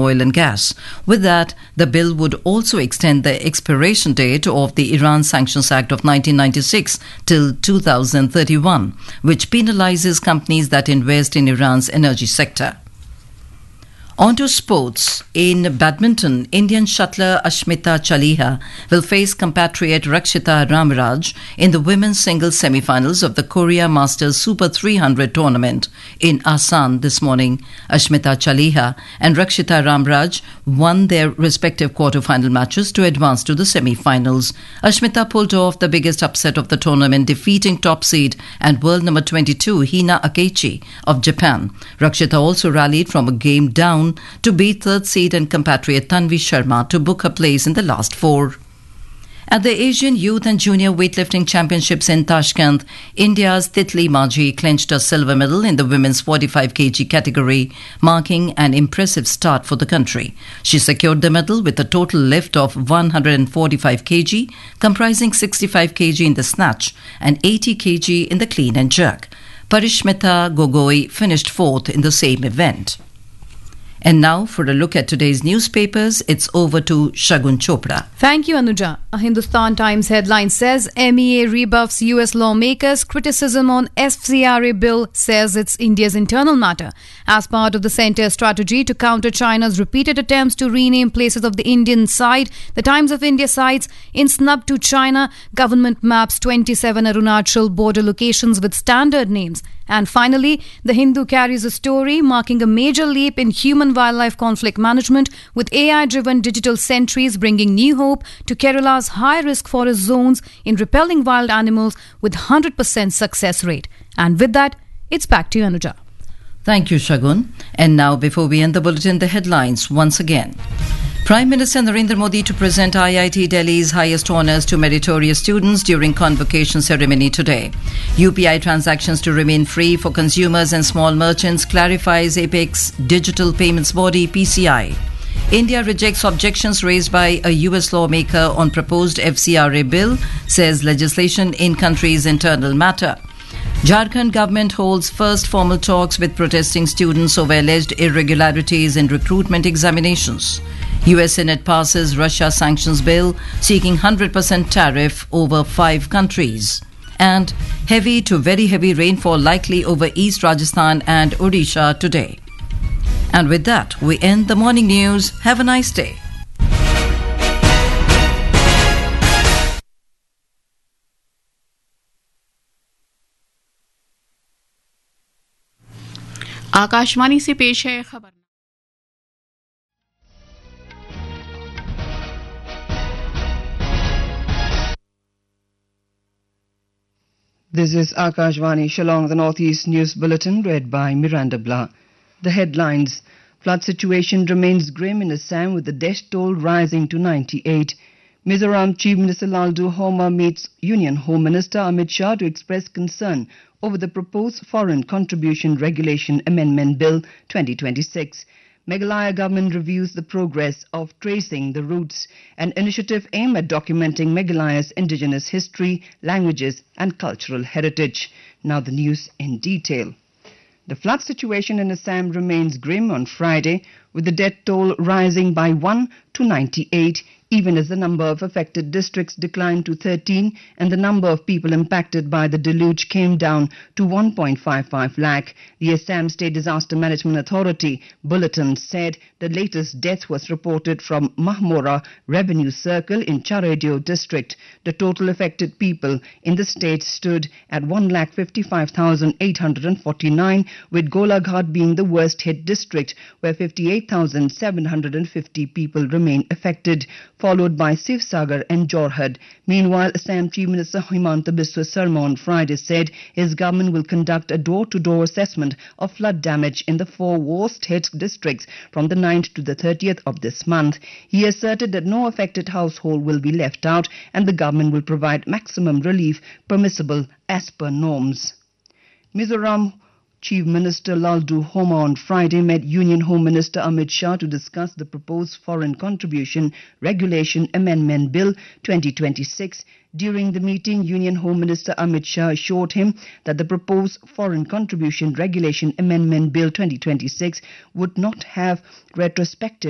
oil and gas. With that, the bill would also extend the expiration date of the Iran Sanctions Act of 1996 till 2031, which penalizes companies that invest in Iran's energy sector. On to sports. In badminton, Indian shuttler Ashmita Chaliha will face compatriot Rakshita Ramraj in the women's singles semi-finals of the Korea Masters Super 300 tournament in Asan this morning. Ashmita Chaliha and Rakshita Ramraj won their respective quarter-final matches to advance to the semi-finals. Ashmita pulled off the biggest upset of the tournament, defeating top seed and world number 22 Hina Akechi of Japan. Rakshita also rallied from a game down to beat third seed and compatriot Tanvi Sharma to book a place in the last four. At the Asian Youth and Junior Weightlifting Championships in Tashkent, India's Titli Majhi clinched a silver medal in the women's 45 kg category, marking an impressive start for the country. She secured the medal with a total lift of 145 kg, comprising 65 kg in the snatch and 80 kg in the clean and jerk. Parishmita Gogoi finished fourth in the same event. And now, for a look at today's newspapers, it's over to Shagun Chopra. Thank you, Anuja. A Hindustan Times headline says MEA rebuffs US lawmakers' criticism on FCRA bill, says it's India's internal matter. As part of the centre's strategy to counter China's repeated attempts to rename places of the Indian side, the Times of India cites, in snub to China, government maps 27 Arunachal border locations with standard names. And finally, The Hindu carries a story marking a major leap in human-wildlife conflict management, with AI-driven digital sentries bringing new hope to Kerala's high-risk forest zones in repelling wild animals with 100% success rate. And with that, it's back to you, Anuja. Thank you, Shagun. And now, before we end the bulletin, the headlines once again. Prime Minister Narendra Modi to present IIT Delhi's highest honours to meritorious students during convocation ceremony today. UPI transactions to remain free for consumers and small merchants, clarifies Apex Digital Payments Body PCI. India rejects objections raised by a US lawmaker on proposed FCRA bill, says legislation in country's internal matter. Jharkhand government holds first formal talks with protesting students over alleged irregularities in recruitment examinations. US Senate passes Russia sanctions bill seeking 100% tariff over 5 countries. And heavy to very heavy rainfall likely over East Rajasthan and Odisha today. And with that, we end the morning news. Have a nice day. Akashvani से पेश है खबर। This is Akashvani Shillong, the Northeast News Bulletin, read by Miranda Blah. The headlines: flood situation remains grim in Assam with the death toll rising to 98. Mizoram Chief Minister Laldu Homa meets Union Home Minister Amit Shah to express concern over the proposed Foreign Contribution Regulation Amendment Bill 2026. Meghalaya government reviews the progress of tracing the roots, an initiative aimed at documenting Meghalaya's indigenous history, languages and cultural heritage. Now the news in detail. The flood situation in Assam remains grim on Friday, with the death toll rising by 1 to 98, even as the number of affected districts declined to 13 and the number of people impacted by the deluge came down to 1.55 lakh. The Assam State Disaster Management Authority bulletin said the latest death was reported from Mahmora Revenue Circle in Charadio district. The total affected people in the state stood at 1,55,849, with Golaghat being the worst hit district, where 58,750 people remain affected, followed by Sivsagar and Jorhat. Meanwhile, Assam Chief Minister Himanta Biswa Sarma on Friday said his government will conduct a door-to-door assessment of flood damage in the 4 worst-hit districts from the 9th to the 30th of this month. He asserted that no affected household will be left out and the government will provide maximum relief permissible as per norms. Mizoram Chief Minister Laldu Homa on Friday met Union Home Minister Amit Shah to discuss the proposed Foreign Contribution Regulation Amendment Bill 2026. During the meeting, Union Home Minister Amit Shah assured him that the proposed Foreign Contribution Regulation Amendment Bill 2026 would not have retrospective